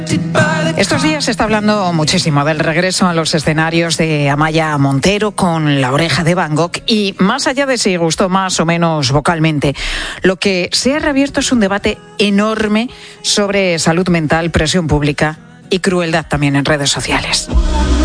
Estos días se está hablando muchísimo del regreso a los escenarios de Amaia Montero con La oreja de Van Gogh y más allá de si gustó más o menos vocalmente, lo que se ha reabierto es un debate enorme sobre salud mental, presión pública y crueldad también en redes sociales.